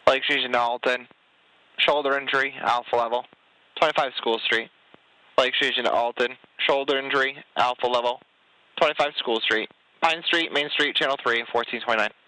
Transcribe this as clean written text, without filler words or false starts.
Lake Fusion to Alton. Shoulder injury, alpha level. 25 School Street. Lake Fusion to Alton. Shoulder injury, alpha level. 25 School Street. Pine Street, Main Street, Channel 3, 1429.